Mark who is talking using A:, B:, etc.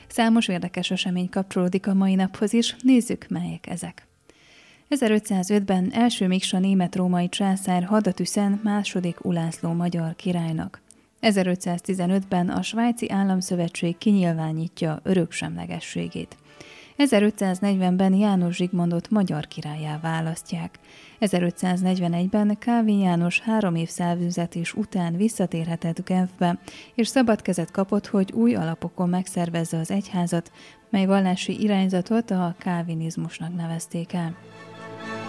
A: Számos érdekes esemény kapcsolódik a mai naphoz is, nézzük, melyek ezek. 1505-ben első Miksa német-római császár hadat üszen második Ulászló magyar királynak. 1515-ben a Svájci Államszövetség kinyilvánítja öröksemlegességét. 1540-ben János Zsigmondot magyar királlyá választják. 1541-ben Kálvin János 3 év száműzetés után visszatérhetett Genfbe, és szabad kezet kapott, hogy új alapokon megszervezze az egyházat, mely vallási irányzatot a kálvinizmusnak nevezték el.